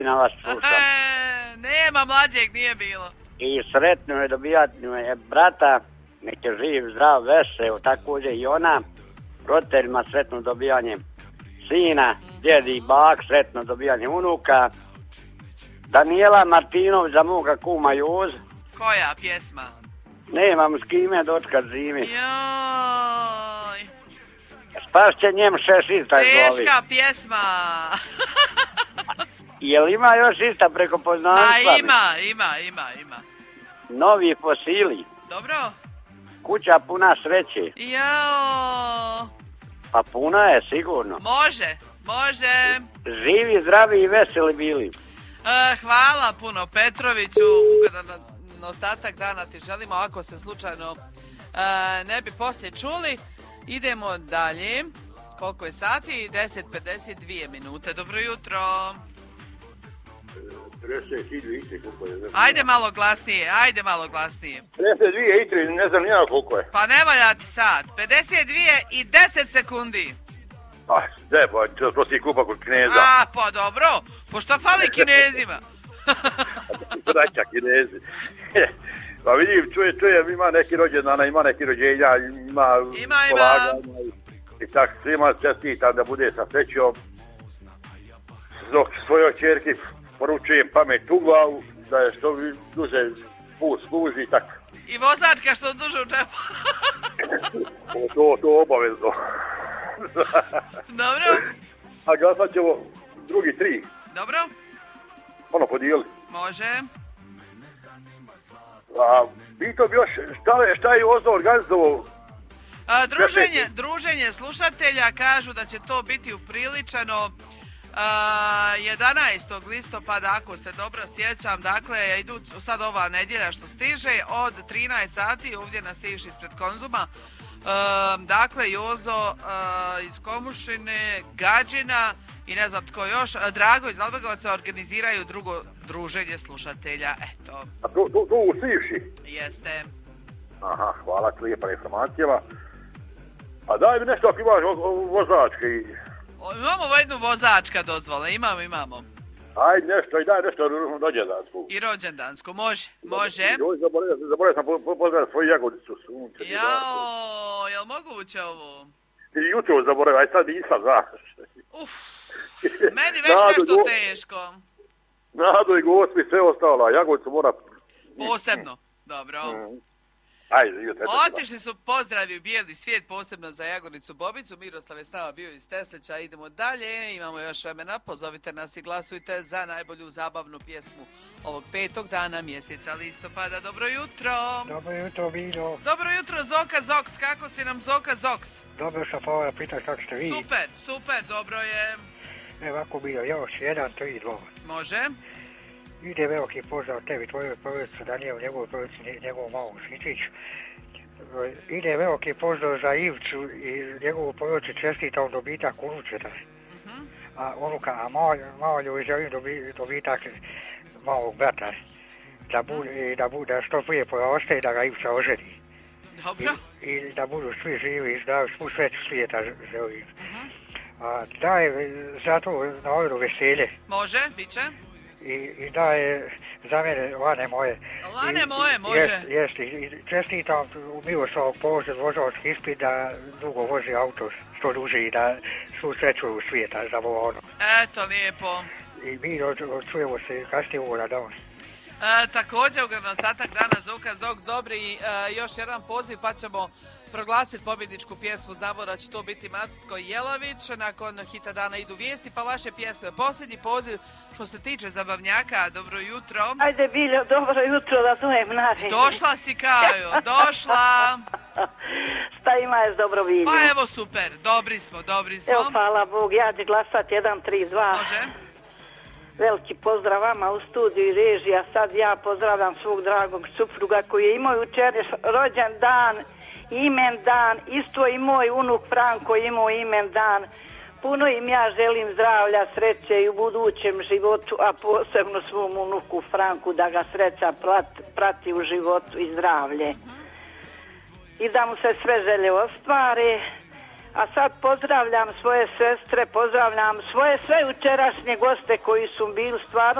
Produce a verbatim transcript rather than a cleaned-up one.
na vas slušam. Nema mlađeg, nije bilo. I sretno je dobijati je brata, nek je živ, zdrav, vesel, također i ona. Roditeljima sretno dobijanje sina, djedi i bak, sretno dobijanje unuka. Daniela Martinović za moga kuma Jozu. Koja pjesma? Nemam s kime dočkat zimi. Joj. Spašće njem šešista zlovi. Teška pjesma. Jel ima još ista preko poznanstva? Ma ima, ima, ima, ima. Novi fosili. Dobro. Kuća puna sreće. Jao. Pa puna je sigurno. Može, može. Živi, zdravi i veseli bili. E, hvala puno Petroviću, ugodan ostatak dana ti želimo, ako se slučajno e, ne bi poslije čuli. Idemo dalje. Koliko je sati? deset pedeset dvije minute. Dobro jutro. Ajde malo glasnije, ajde malo glasnije. pedeset dvije i tri, ne znam nijak koliko je. Pa ne valja ti sad. pedeset dvije i deset sekundi. Ah, ne, pa to si kupa kod Kineza. A, pa dobro. Pošto fali Kinezima. Braća Kinezi. Pa vidim, čuje, čuje, ima neki rođendana, ima neki rođenja, ima, ima polaganja. I tako svima čestitam da bude sa srećom. Dok svojoj čerki poručujem pamet u glavu, da je što duže put služi, tako. I vozačka što duže u čepu. to, to obavezno. Dobro. A glasat ćemo drugi tri. Dobro. Ono podijeli. Može. A pitao bi još šta je, šta je Jozo organizovao? A, druženje, druženje slušatelja, kažu da će to biti upriličeno a, jedanaestog listopada, ako se dobro sjećam. Dakle, idu sad ova nedjelja što stiže od trinaest sati ovdje na Sivši ispred Konzuma. A, dakle, Jozo a, iz Komušine, Gađina i ne znam tko još, Drago iz Albegovaca organiziraju drugo druženje slušatelja. Eto. A to, to, to u Sivši? Jeste. Aha, hvala ti lijepa informacijama. A daj mi nešto ako imaš vozačke. Imamo jednu vozačka dozvola, imamo, imamo. Ajde nešto, i daj nešto rođendansku. I rođendansku, može, može. Zaboravio, zaboravio sam po, po, pozdraviti svoju Jagodicu. Sunce, Jao, jel moguće ovo? I jutro zaboravio, aj sad nisam, znaš. Uf, meni već nešto go... teško. Nado i Gospi, sve ostalo, a Jagodicu mora... Posebno, dobro. Mm. Ajde, jutro. Otišli su pozdravi u bijeli svijet, posebno za Jagodicu Bobicu. Miroslav je s nama bio iz Teslića. Idemo dalje, imamo još vremena. Pozovite nas i glasujte za najbolju zabavnu pjesmu ovog petog dana mjeseca listopada. Dobro jutro. Dobro jutro, Bilo. Dobro jutro, Zoka Zoks. Kako si nam, Zoka Zoks? Dobro sam pa pitaš kako ste vi. Super, super, dobro je. Evo ako Bilo, još jedan, tri, dva. Može. Ide veliki pozdrav tebi, tvojoj porodicu, Danijelu, njegovoj porodici, njegovu malu Sničić. Ide veliki pozdrav za Ivcu i njegovu porodicu, čestitam dobitak unučeta. Uh-huh. A unuka, a malo joj želim dobi, dobitak malog brata. Da bude, da bude što prije poroste i da ga Ivca oženi. Dobro. I, i da budu svi živi i zdravi, svu sveću svijeta želim. Uh-huh. A daj zato na ovdje veselje. Može, bit će. I, i da je za mene lane moje. Lane moje, može. Jest, jest, i čestitam u Miloslavog položaj vozački ispit da dugo vozi auto što duže i da svu sreću u svijeta za ono. Eto, lijepo. I mi čujemo se kasnije uvora danas. E, također, ugodno ostatak dana Zoka Zoks, dobri, e, još jedan poziv pa ćemo proglasiti pobjedničku pjesmu. Znamo da će to biti Matko Jelović, nakon hita dana idu vijesti, pa vaše pjesme. Posljednji poziv što se tiče zabavnjaka, dobro jutro. Ajde Biljo, dobro jutro, da zovem naredno. Došla si Kaju, došla. Šta ima je dobro Biljo? Pa evo super, dobri smo, dobri smo. Evo hvala Bog, ja ću glasati jedan, tri, dva. Može. Veliki pozdrav vama u studiju i režija. Sad ja pozdravljam svog dragog supruga koji je imao jučer rođen dan, imen dan, isto i moj unuk Franko imao imen dan. Puno im ja želim zdravlja, sreće i u budućem životu, a posebno svom unuku Franku da ga sreća prati u životu i zdravlje. I da mu se sve želje ostvare. A sad pozdravljam svoje sestre, pozdravljam svoje sve jučerašnje goste koji su bili stvarno